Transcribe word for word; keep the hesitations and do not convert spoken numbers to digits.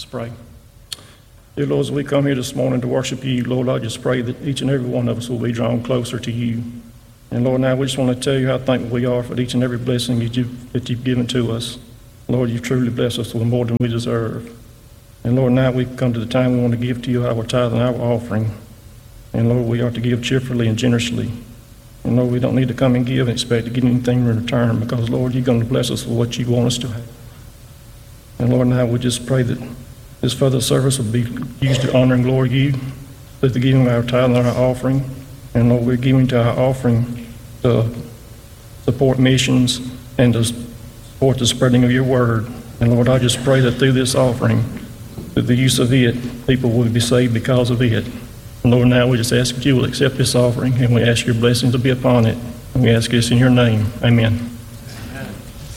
pray. Dear Lord, as we come here this morning to worship you, Lord, I just pray that each and every one of us will be drawn closer to you. And Lord, now we just want to tell you how thankful we are for each and every blessing that you've, that you've given to us. Lord, you've truly blessed us with more than we deserve. And Lord, now we've come to the time we want to give to you our tithe and our offering. And Lord, we are to give cheerfully and generously. And Lord, we don't need to come and give and expect to get anything in return, because Lord, you're going to bless us with what you want us to have. And Lord, now we just pray that this further service will be used to honor and glory you, with the giving of our tithe and our offering. And Lord, we're giving to our offering to support missions and to support the spreading of your word. And Lord, I just pray that through this offering, through the use of it, people will be saved because of it. And Lord, now we just ask that you will accept this offering, and we ask your blessings to be upon it. And we ask this in your name. Amen.